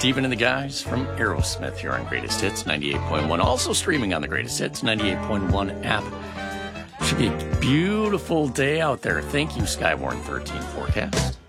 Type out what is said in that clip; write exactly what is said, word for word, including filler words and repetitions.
Steven and the guys from Aerosmith here on Greatest Hits ninety-eight point one. Also streaming on the Greatest Hits ninety-eight point one app. Should be a beautiful day out there. Thank you, Skyborn thirteen Forecast.